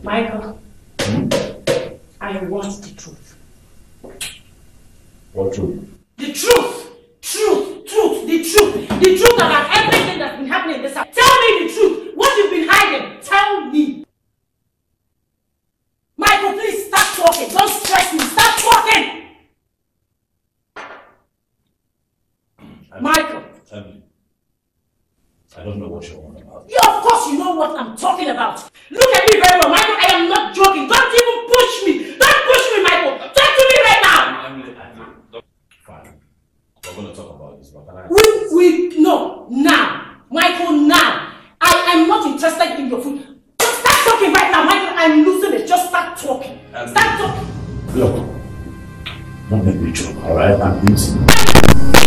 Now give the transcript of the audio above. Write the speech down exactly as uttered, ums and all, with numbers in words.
Michael, hmm? I want the truth. What truth? The truth! Truth! Truth! The truth! The truth about everything that's been happening in this house. Tell me the truth! What you've been hiding! Tell me! Michael, please stop talking! Don't stress me! Stop talking! I'm, Michael! Tell me. I don't know what you're on about. Yeah, of course you know what I'm talking about. Look at me very well, Michael. I am not joking. Don't even push me. Don't push me, Michael. Talk to me right now. I'm, I'm, I'm, fine. We're going to talk about this, but can I... We, we, no, now. Michael, now. I am not interested in your food. Just start talking right now, Michael. I'm losing it. Just start talking. Um, start talking. Look, don't make me joke, alright? I'm busy.